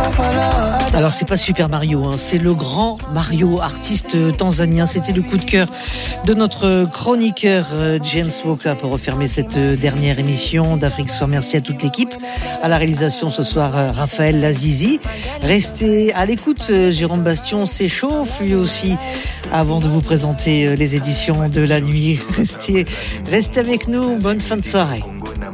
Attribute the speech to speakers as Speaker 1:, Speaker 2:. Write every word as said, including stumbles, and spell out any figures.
Speaker 1: Alors c'est pas Super Mario, hein, c'est le grand Mario, artiste tanzanien. C'était le coup de cœur de notre chroniqueur James Walker pour refermer cette dernière émission d'Afrique Soir. Merci à toute l'équipe. À la réalisation ce soir, Raphaël Lazizi. Restez à l'écoute, Jérôme Bastion s'échauffe lui aussi avant de vous présenter les éditions de la nuit. Restez, restez avec nous. Bonne fin de soirée.